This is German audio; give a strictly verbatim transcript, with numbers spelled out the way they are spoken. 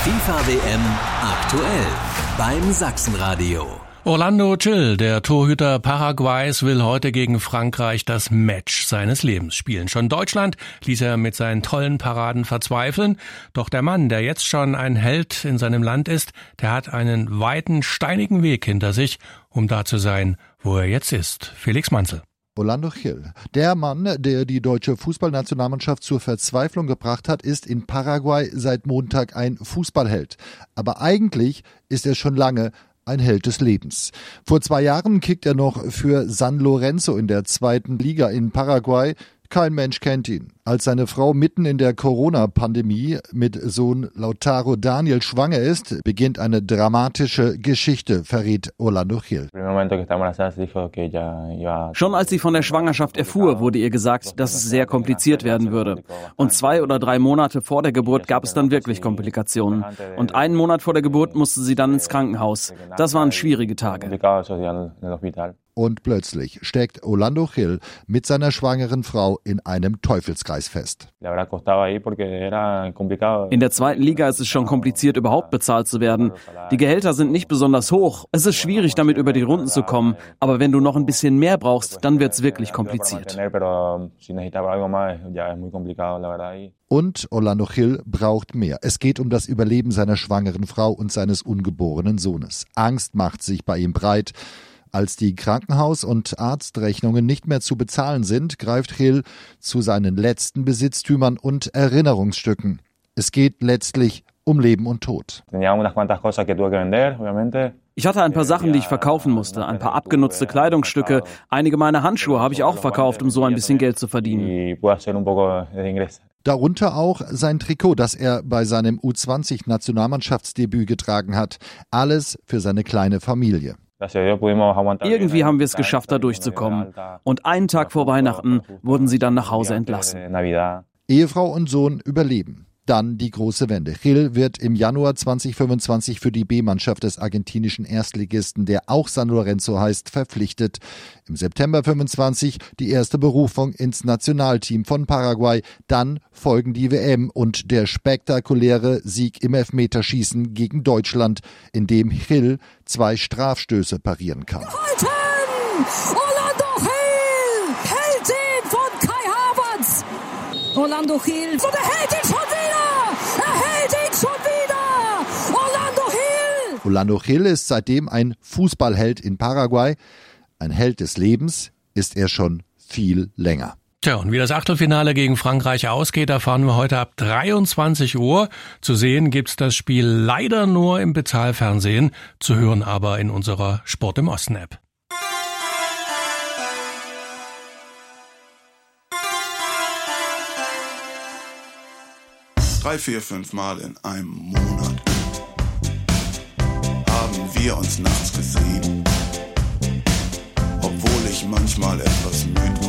FIFA-W M aktuell beim Sachsenradio. Orlando Gil, der Torhüter Paraguays, will heute gegen Frankreich das Match seines Lebens spielen. Schon Deutschland ließ er mit seinen tollen Paraden verzweifeln. Doch der Mann, der jetzt schon ein Held in seinem Land ist, der hat einen weiten, steinigen Weg hinter sich, um da zu sein, wo er jetzt ist. Felix Manzel. Orlando Gil, der Mann, der die deutsche Fußballnationalmannschaft zur Verzweiflung gebracht hat, ist in Paraguay seit Montag ein Fußballheld. Aber eigentlich ist er schon lange ein Held des Lebens. Vor zwei Jahren kickt er noch für San Lorenzo in der zweiten Liga in Paraguay. Kein Mensch kennt ihn. Als seine Frau mitten in der Corona-Pandemie mit Sohn Lautaro Daniel schwanger ist, beginnt eine dramatische Geschichte, verrät Orlando Gil. Schon als sie von der Schwangerschaft erfuhr, wurde ihr gesagt, dass es sehr kompliziert werden würde. Und zwei oder drei Monate vor der Geburt gab es dann wirklich Komplikationen. Und einen Monat vor der Geburt musste sie dann ins Krankenhaus. Das waren schwierige Tage. Und plötzlich steckt Orlando Gil mit seiner schwangeren Frau in einem Teufelskreis fest. In der zweiten Liga ist es schon kompliziert, überhaupt bezahlt zu werden. Die Gehälter sind nicht besonders hoch. Es ist schwierig, damit über die Runden zu kommen. Aber wenn du noch ein bisschen mehr brauchst, dann wird es wirklich kompliziert. Und Orlando Gil braucht mehr. Es geht um das Überleben seiner schwangeren Frau und seines ungeborenen Sohnes. Angst macht sich bei ihm breit. Als die Krankenhaus- und Arztrechnungen nicht mehr zu bezahlen sind, greift Gil zu seinen letzten Besitztümern und Erinnerungsstücken. Es geht letztlich um Leben und Tod. Ich hatte ein paar Sachen, die ich verkaufen musste, ein paar abgenutzte Kleidungsstücke. Einige meiner Handschuhe habe ich auch verkauft, um so ein bisschen Geld zu verdienen. Darunter auch sein Trikot, das er bei seinem U zwanzig Nationalmannschaftsdebüt getragen hat. Alles für seine kleine Familie. Irgendwie haben wir es geschafft, da durchzukommen. Und einen Tag vor Weihnachten wurden sie dann nach Hause entlassen. Ehefrau und Sohn überleben. Dann die große Wende. Gil wird im Januar zweitausendfünfundzwanzig für die B-Mannschaft des argentinischen Erstligisten, der auch San Lorenzo heißt, verpflichtet. Im September fünfundzwanzig die erste Berufung ins Nationalteam von Paraguay. Dann folgen die W M und der spektakuläre Sieg im Elfmeterschießen gegen Deutschland, in dem Gil zwei Strafstöße parieren kann. Halten! Orlando Gil! Hält ihn von Kai Havertz! Orlando Gil! Und er hält ihn schon wieder! Er hält ihn schon wieder! Orlando Gil! Orlando Gil ist seitdem ein Fußballheld in Paraguay. Ein Held des Lebens ist er schon viel länger. Tja, und wie das Achtelfinale gegen Frankreich ausgeht, erfahren wir heute ab dreiundzwanzig Uhr. Zu sehen gibt's das Spiel leider nur im Bezahlfernsehen, zu hören aber in unserer Sport im Osten App. Drei, vier, fünf Mal in einem Monat haben wir uns nachts gesehen, obwohl ich manchmal etwas müde